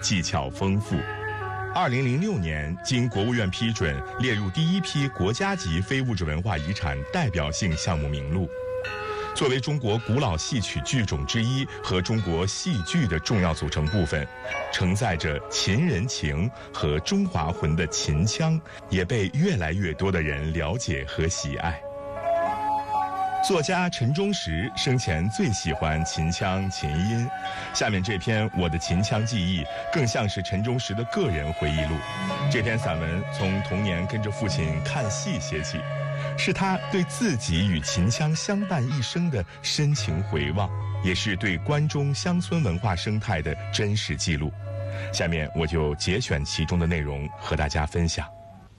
技巧丰富。2006年，经国务院批准，列入第一批国家级非物质文化遗产代表性项目名录。作为中国古老戏曲剧种之一和中国戏剧的重要组成部分，承载着秦人情和中华魂的秦腔，也被越来越多的人了解和喜爱。作家陈忠实生前最喜欢秦腔秦音，下面这篇《我的秦腔记忆》更像是陈忠实的个人回忆录。这篇散文从童年跟着父亲看戏写起，是他对自己与秦腔相伴一生的深情回望，也是对关中乡村文化生态的真实记录。下面我就节选其中的内容和大家分享。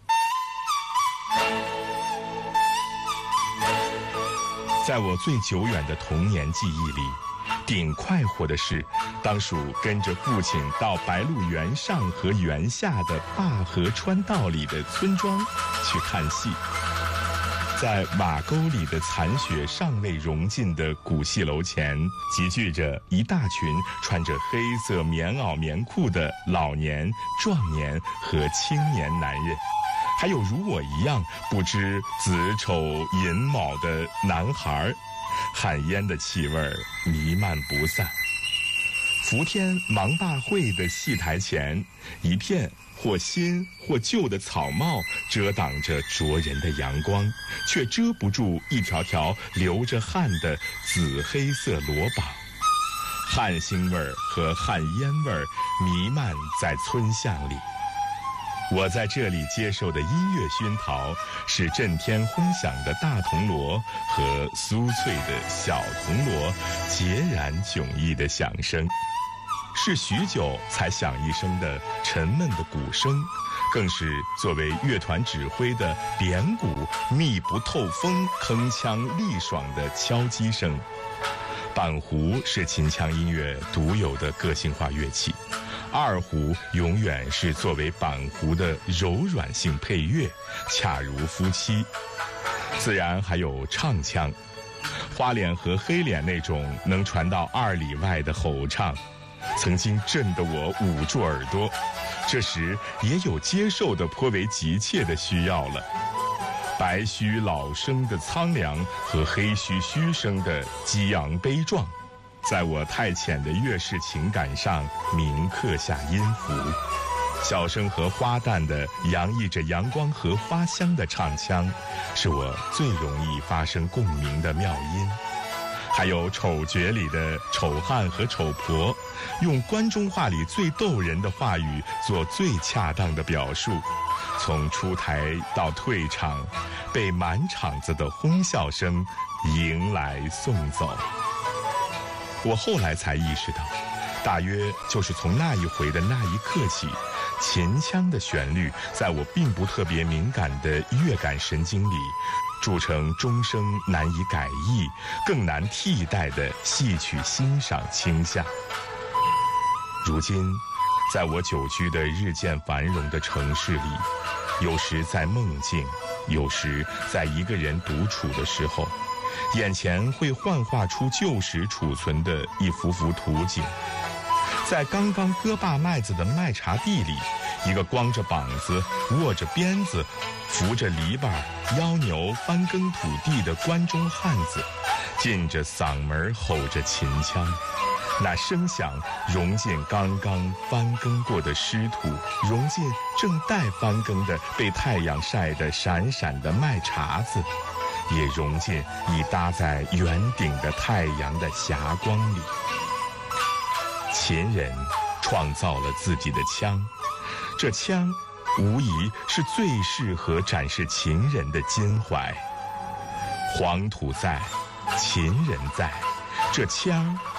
在我最久远的童年记忆里，顶快活的是，当属跟着父亲到白鹿原上和原下的灞河川道里的村庄去看戏。在瓦沟里的残雪尚未融尽的古戏楼前，集聚着一大群穿着黑色棉袄棉裤的老年、壮年和青年男人，还有如我一样不知子丑寅卯的男孩，旱烟的气味弥漫不散。伏天芒大会的戏台前，一片或新或旧的草帽遮挡着灼人的阳光，却遮不住一条条流着汗的紫黑色裸膀。汗腥味儿和汗烟味儿弥漫在村巷里。我在这里接受的音乐熏陶，是震天轰响的大铜锣和酥脆的小铜锣截然迥异的响声，是许久才响一声的沉闷的鼓声，更是作为乐团指挥的扁鼓密不透风、铿锵力爽的敲击声。板胡是秦腔音乐独有的个性化乐器，二胡永远是作为板胡的柔软性配乐，恰如夫妻。自然还有唱腔，花脸和黑脸那种能传到2里外的吼唱，曾经震得我捂住耳朵，这时也有接受的颇为急切的需要了。白须老生的苍凉和黑须虚声的激昂悲壮，在我太浅的乐事情感上铭刻下音符。小生和花旦的洋溢着阳光和花香的唱腔，是我最容易发生共鸣的妙音。还有丑角里的丑汉和丑婆，用关中话里最逗人的话语做最恰当的表述，从出台到退场，被满场子的哄笑声迎来送走。我后来才意识到，大约就是从那一回的那一刻起，秦腔的旋律在我并不特别敏感的乐感神经里铸成终生难以改易、更难替代的戏曲欣赏倾向。如今，在我久居的日渐繁荣的城市里，有时在梦境，有时在一个人独处的时候，眼前会幻化出旧时储存的一幅幅图景。在刚刚割罢麦子的麦茬地里，一个光着膀子、握着鞭子、扶着篱笆、腰牛翻耕土地的关中汉子，尽着嗓门吼着秦腔，那声响融进刚刚翻耕过的湿土，融进正待翻耕的被太阳晒得闪闪的麦茬子，也融进已搭在圆顶的太阳的霞光里。秦人创造了自己的腔，这腔无疑是最适合展示秦人的襟怀。黄土在，秦人在，这腔